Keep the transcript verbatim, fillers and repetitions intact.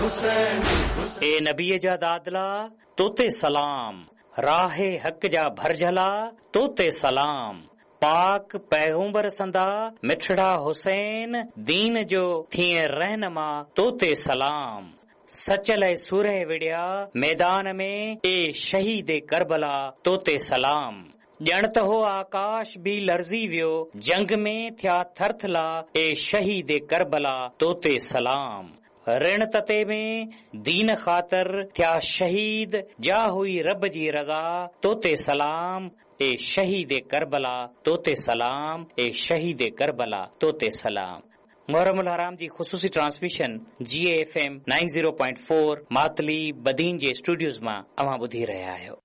ए नबीअ जा दादला तोते सलाम, राहे हक़ जा भरझला तोते सलाम, पाक पैगंबर संदा मिठड़ा हुसैन दीन जो थिए रहनमा तोते सलाम, सचल सूरह विड़िया मैदान में ए शहीद करबला तोते सलाम, ॼणत हो आकाश भी लर्ज़ी वियो जंग में थिया थरथला ए शहीद करबला तोते सलाम, ऋण तते में दीन ख़ातिर थिया शहीद जा हुई रब जी रज़ा तोते सलाम, ए शहीद करबला तोते सलाम, ए शहीद करबला तोते सलाम। मुहर्रमुल हराम जी ख़ुसूसी transmission ji A F M nine zero point four Matali Badin J Studios मां अवां ॿुधी रहिया आहियो।